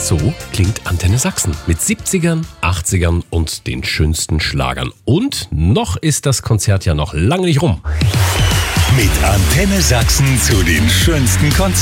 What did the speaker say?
So klingt Antenne Sachsen mit 70ern, 80ern und den schönsten Schlagern. Und noch ist das Konzert ja noch lange nicht rum. Mit Antenne Sachsen zu den schönsten Konzerten.